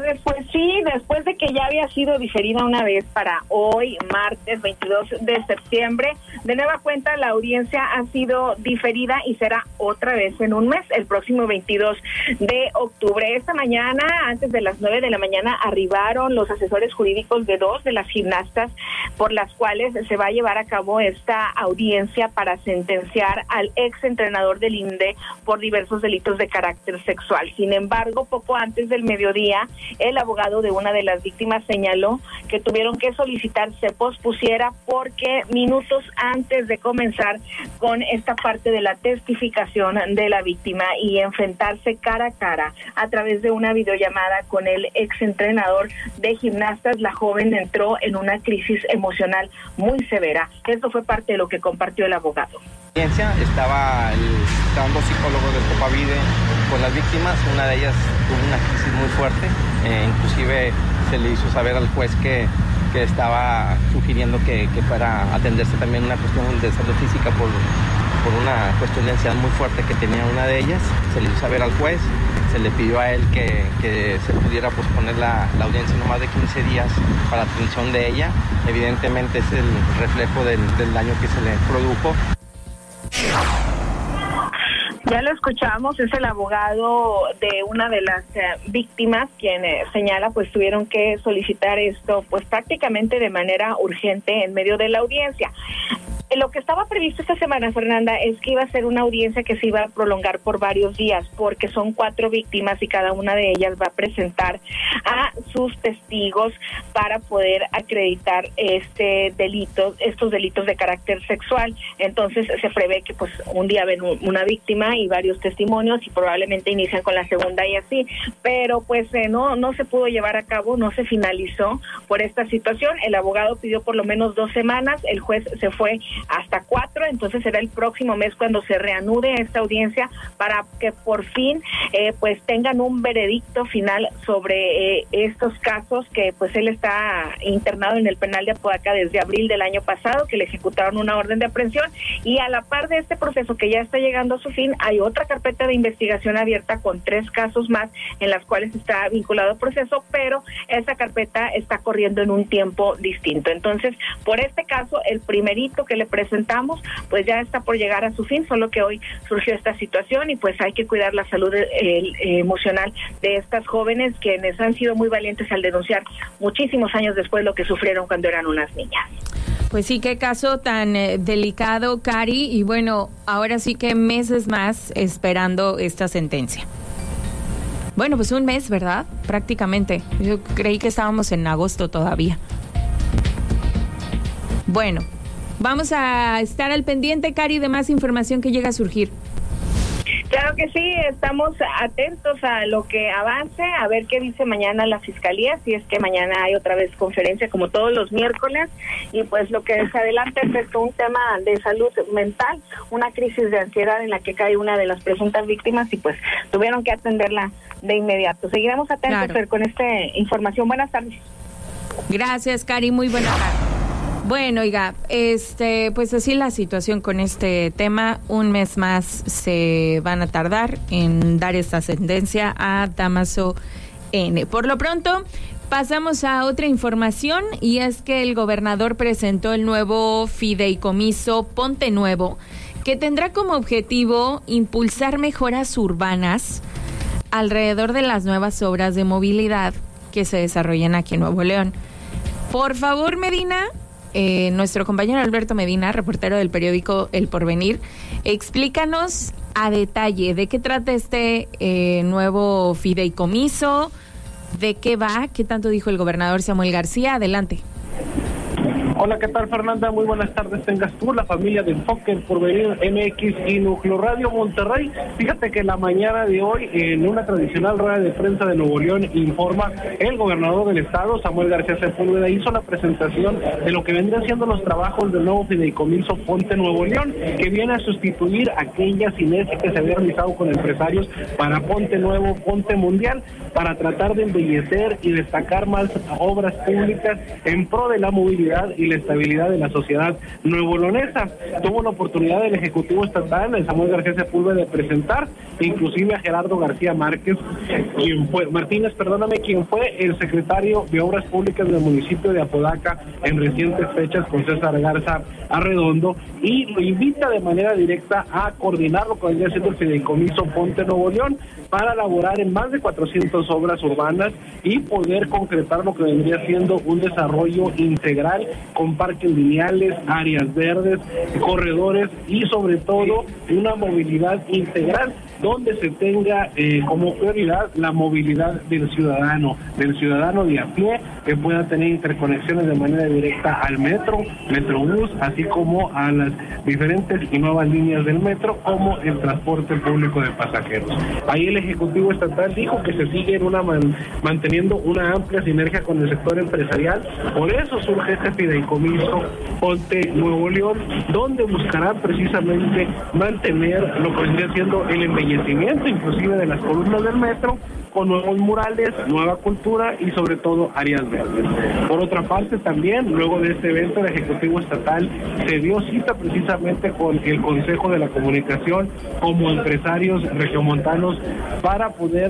tardes. Pues sí, después de que ya había sido diferida una vez para hoy, martes 22 de septiembre, de nueva cuenta la audiencia ha sido diferida y será otra vez en un mes, el próximo 22 de octubre. Esta mañana, antes de las 9 de la mañana, arribaron los asesores jurídicos de dos de las gimnastas por las cuales se va a llevar a cabo esta audiencia para sentenciar al ex entrenador del INDE por diversos delitos de carácter sexual. Sin embargo, poco antes del mediodía, el abogado de una de las víctimas señaló que tuvieron que solicitar se pospusiera porque minutos antes de comenzar con esta parte de la testificación de la víctima y enfrentarse cara a cara a través de una videollamada con el ex entrenador de gimnastas, la joven entró en una crisis emocional muy severa. Esto fue parte de lo que compartió el abogado. Estaban dos psicólogos del Copavide con las víctimas, una de ellas tuvo una crisis muy fuerte, inclusive se le hizo saber al juez que estaba sugiriendo que fuera a atenderse también una cuestión de salud física por una cuestión de ansiedad muy fuerte que tenía una de ellas. Se le hizo saber al juez, se le pidió a él que se pudiera posponer la audiencia no más de 15 días para atención de ella. Evidentemente es el reflejo del daño que se le produjo. Ya lo escuchamos, es el abogado de una de las víctimas quien señala pues tuvieron que solicitar esto pues prácticamente de manera urgente en medio de la audiencia. Lo que estaba previsto esta semana, Fernanda, es que iba a ser una audiencia que se iba a prolongar por varios días, porque son 4 víctimas y cada una de ellas va a presentar a sus testigos para poder acreditar estos delitos de carácter sexual. Entonces se prevé que pues un día ven una víctima y varios testimonios y probablemente inician con la segunda y así, pero pues no se pudo llevar a cabo, no se finalizó por esta situación. El abogado pidió por lo menos 2 semanas, el juez se fue hasta 4, entonces será el próximo mes cuando se reanude esta audiencia para que por fin pues tengan un veredicto final sobre estos casos que pues él está internado en el penal de Apodaca desde abril del año pasado, que le ejecutaron una orden de aprehensión, y a la par de este proceso que ya está llegando a su fin, hay otra carpeta de investigación abierta con 3 casos más en las cuales está vinculado al proceso, pero esa carpeta está corriendo en un tiempo distinto. Entonces, por este caso, el primerito que le presentamos, pues ya está por llegar a su fin, solo que hoy surgió esta situación y pues hay que cuidar la salud emocional de estas jóvenes quienes han sido muy valientes al denunciar muchísimos años después lo que sufrieron cuando eran unas niñas. Pues sí, qué caso tan delicado, Cari, y bueno, ahora sí que meses más esperando esta sentencia. Bueno, pues un mes, ¿verdad? Prácticamente. Yo creí que estábamos en agosto todavía. Bueno, vamos a estar al pendiente, Cari, de más información que llega a surgir. Claro que sí, estamos atentos a lo que avance, a ver qué dice mañana la Fiscalía, si es que mañana hay otra vez conferencia como todos los miércoles, y pues lo que se adelanta es un tema de salud mental, una crisis de ansiedad en la que cae una de las presuntas víctimas y pues tuvieron que atenderla de inmediato. Seguiremos atentos, claro, con esta información. Buenas tardes. Gracias, Cari, muy buenas tardes. Bueno, oiga, pues así la situación con este tema. Un mes más se van a tardar en dar esta sentencia a Dámaso N. Por lo pronto, pasamos a otra información, y es que el gobernador presentó el nuevo fideicomiso Ponte Nuevo, que tendrá como objetivo impulsar mejoras urbanas alrededor de las nuevas obras de movilidad que se desarrollan aquí en Nuevo León. Por favor, Medina, nuestro compañero Alberto Medina, reportero del periódico El Porvenir, explícanos a detalle de qué trata este nuevo fideicomiso, de qué va, qué tanto dijo el gobernador Samuel García. Adelante. Hola, ¿qué tal, Fernanda? Muy buenas tardes. Tengas tú, la familia de Enfoque, El Porvenir, MX y Núcleo Radio Monterrey. Fíjate que la mañana de hoy, en una tradicional rueda de prensa de Nuevo León, informa el gobernador del estado, Samuel García Sepúlveda, hizo la presentación de lo que vendrían siendo los trabajos del nuevo fideicomiso Ponte Nuevo León, que viene a sustituir aquella sinergia que se había realizado con empresarios para Ponte Nuevo, Ponte Mundial, para tratar de embellecer y destacar más obras públicas en pro de la movilidad y la estabilidad de la sociedad nuevo-leonesa. Tuvo la oportunidad del Ejecutivo Estatal, el Samuel García Sepúlveda, de presentar, inclusive a Gerardo García Márquez, quien fue el secretario de Obras Públicas del municipio de Apodaca en recientes fechas con César Garza Arredondo, y lo invita de manera directa a coordinar lo que vendría siendo el fideicomiso Ponte Nuevo León para elaborar en más de 400 obras urbanas y poder concretar lo que vendría siendo un desarrollo integral con parques lineales, áreas verdes, corredores y sobre todo una movilidad integral donde se tenga como prioridad la movilidad del ciudadano de a pie, que pueda tener interconexiones de manera directa al metro, Metrobús, así como a las diferentes y nuevas líneas del metro, como el transporte público de pasajeros. Ahí el Ejecutivo Estatal dijo que se sigue manteniendo una amplia sinergia con el sector empresarial, por eso surge este fideicomiso Ponte Nuevo León, donde buscarán precisamente mantener lo que vendría siendo el embellecimiento inclusive de las columnas del metro, con nuevos murales, nueva cultura y sobre todo áreas verdes. Por otra parte también, luego de este evento, el Ejecutivo Estatal se dio cita precisamente con el Consejo de la Comunicación como empresarios regiomontanos para poder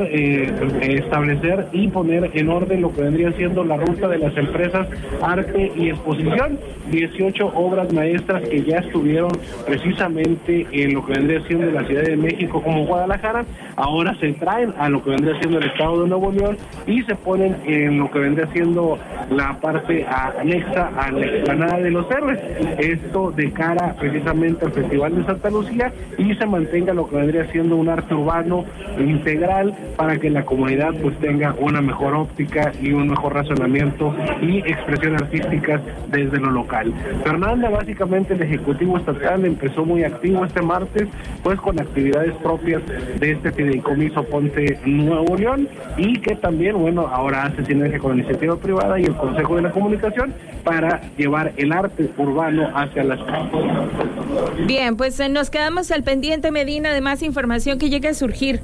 establecer y poner en orden lo que vendría siendo la ruta de las empresas arte y exposición, 18 obras maestras que ya estuvieron precisamente en lo que vendría siendo la Ciudad de México como Guadalajara, ahora se traen a lo que vendría siendo el estado de Nuevo León y se ponen en lo que vendría siendo la parte anexa a la explanada de los Héroes, esto de cara precisamente al Festival de Santa Lucía, y se mantenga lo que vendría siendo un arte urbano integral para que la comunidad pues tenga una mejor óptica y un mejor razonamiento y expresión artísticas desde lo local. Fernanda, básicamente el Ejecutivo Estatal empezó muy activo este martes pues con actividades propias de este fideicomiso Ponte Nuevo León, y que también, bueno, ahora hace sinergia con la iniciativa privada y el Consejo de la Comunicación para llevar el arte urbano hacia las calles. Bien, pues nos quedamos al pendiente, Medina, de más información que llegue a surgir.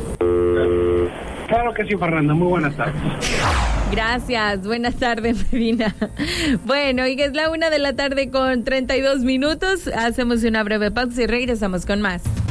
Claro que sí, Fernanda, muy buenas tardes. Gracias, buenas tardes, Medina. Bueno, y es la 1:32 p.m. Hacemos una breve pausa y regresamos con más.